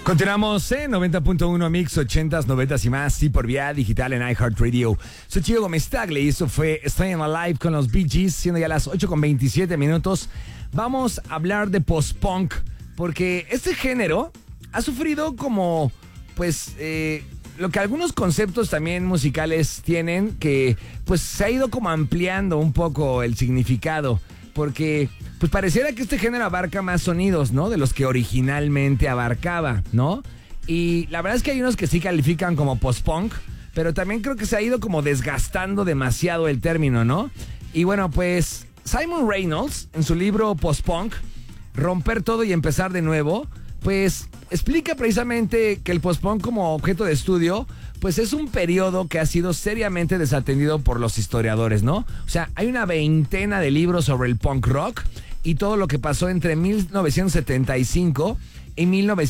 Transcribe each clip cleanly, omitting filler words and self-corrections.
Continuamos en 90.1 Mix 80s, 90s y más, y por vía digital en iHeartRadio. Soy Chico Gómez Tagle y eso fue Staying Alive con los Bee Gees, siendo ya las 8:27. Vamos a hablar de post-punk, porque este género ha sufrido como, pues, lo que algunos conceptos también musicales tienen, que pues se ha ido como ampliando un poco el significado, porque pues pareciera que este género abarca más sonidos, ¿no? De los que originalmente abarcaba, ¿no? Y la verdad es que hay unos que sí califican como post-punk, pero también creo que se ha ido como desgastando demasiado el término, ¿no? Y bueno, pues Simon Reynolds, en su libro Post-Punk, Romper todo y empezar de nuevo, pues explica precisamente que el post-punk como objeto de estudio, pues es un periodo que ha sido seriamente desatendido por los historiadores, ¿no? O sea, hay una veintena de libros sobre el punk rock y todo lo que pasó entre 1975 y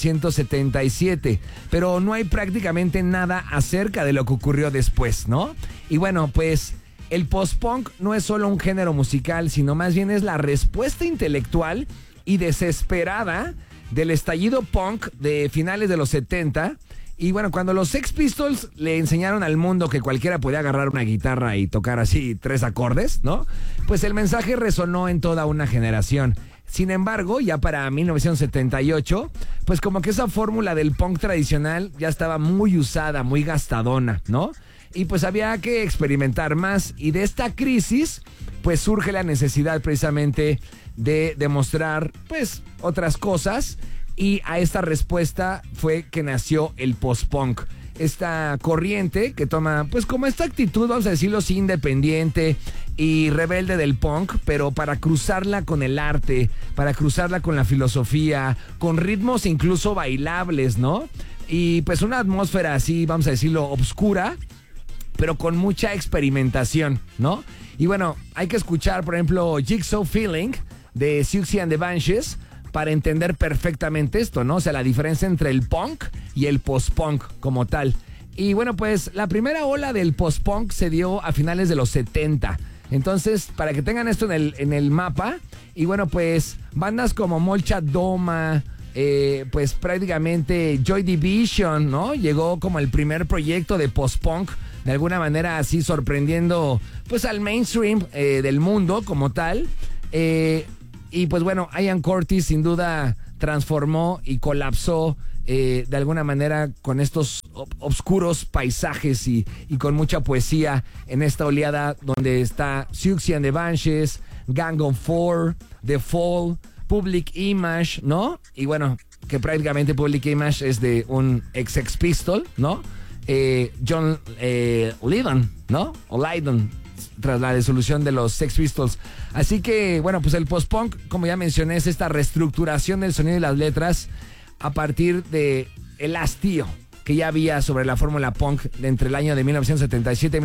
1977, pero no hay prácticamente nada acerca de lo que ocurrió después, ¿no? Y bueno, pues el post-punk no es solo un género musical, sino más bien es la respuesta intelectual y desesperada del estallido punk de finales de los 70. Y bueno, cuando los Sex Pistols le enseñaron al mundo que cualquiera podía agarrar una guitarra y tocar así 3 acordes, ¿no? Pues el mensaje resonó en toda una generación. Sin embargo, ya para 1978, pues como que esa fórmula del punk tradicional ya estaba muy usada, muy gastadona, ¿no? Y pues había que experimentar más. Y de esta crisis, pues surge la necesidad precisamente de demostrar, pues, otras cosas. Y a esta respuesta fue que nació el post-punk. Esta corriente que toma, pues, como esta actitud, vamos a decirlo así, independiente y rebelde del punk, pero para cruzarla con el arte, para cruzarla con la filosofía, con ritmos incluso bailables, ¿no? Y pues una atmósfera así, vamos a decirlo, obscura, pero con mucha experimentación, ¿no? Y bueno, hay que escuchar, por ejemplo, Jigsaw Feeling de Siouxsie and the Banshees para entender perfectamente esto, ¿no? O sea, la diferencia entre el punk y el post-punk como tal. Y bueno, pues la primera ola del post-punk se dio a finales de los 70. Entonces, para que tengan esto en el mapa, y bueno, pues bandas como Molchat Doma, pues prácticamente Joy Division, ¿no? Llegó como el primer proyecto de post-punk, de alguna manera así sorprendiendo pues al mainstream del mundo como tal. Y pues bueno, Ian Curtis sin duda transformó y colapsó de alguna manera con estos oscuros paisajes y con mucha poesía en esta oleada donde está Siouxsie and the Banshees, Gang of Four, The Fall, Public Image, ¿no? Y bueno, que prácticamente Public Image es de un ex Pistol, ¿no? John Lydon, ¿no? O Lydon, tras la disolución de los Sex Pistols. Así que, bueno, pues el post-punk, como ya mencioné, es esta reestructuración del sonido y las letras a partir de el hastío que ya había sobre la fórmula punk de entre el año de 1977 y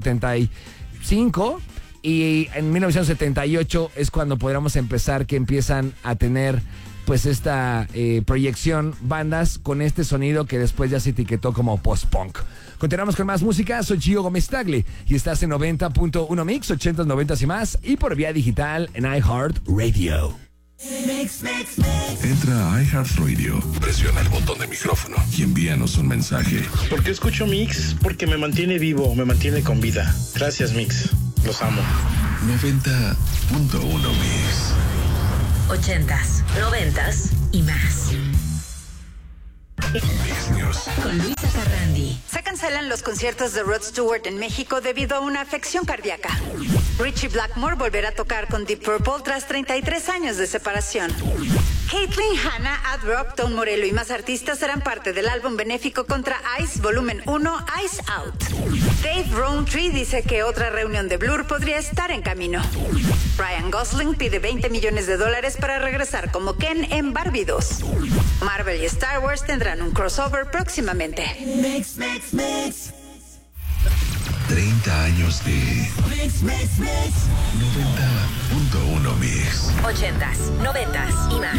1975. Y en 1978 es cuando podríamos empezar, que empiezan a tener pues esta proyección bandas con este sonido que después ya se etiquetó como post-punk. Continuamos con más música. Soy Gio Gómez Tagle y estás en 90.1 Mix, 80s, 90s y más, y por vía digital en iHeartRadio. Entra a iHeartRadio, presiona el botón de micrófono y envíanos un mensaje. ¿Por qué escucho Mix? Porque me mantiene vivo, me mantiene con vida. Gracias, Mix. Los amo. 90.1 Mix. 80s, 90s y más. Mix News. Con Luisa Carrandi. Se cancelan los conciertos de Rod Stewart en México debido a una afección cardíaca. Richie Blackmore volverá a tocar con Deep Purple tras 33 años de separación. Caitlyn Hanna, Ad Rock, Tom Morello y más artistas serán parte del álbum benéfico contra ICE Volumen 1, Ice Out. Dave Rowntree dice que otra reunión de Blur podría estar en camino. Ryan Gosling pide $20 millones para regresar como Ken en Barbie 2. Marvel y Star Wars tendrán un crossover próximamente. Mix, mix, mix. 30 años de Mix, mix, mix. 90.1 Mix. 80s, 90s y más.